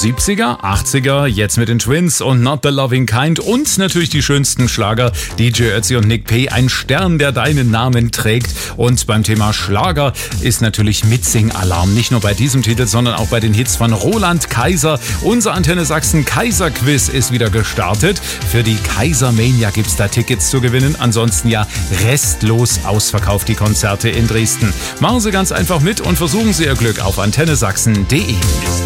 70er, 80er, jetzt mit den Twins und Not the Loving Kind und natürlich die schönsten Schlager. DJ Ötzi und Nick P., ein Stern, der deinen Namen trägt. Und beim Thema Schlager ist natürlich Mitsing-Alarm. Nicht nur bei diesem Titel, sondern auch bei den Hits von Roland Kaiser. Unser Antenne Sachsen Kaiser-Quiz ist wieder gestartet. Für die Kaisermania gibt's da Tickets zu gewinnen. Ansonsten ja restlos ausverkauft die Konzerte in Dresden. Machen Sie ganz einfach mit und versuchen Sie Ihr Glück auf antennesachsen.de.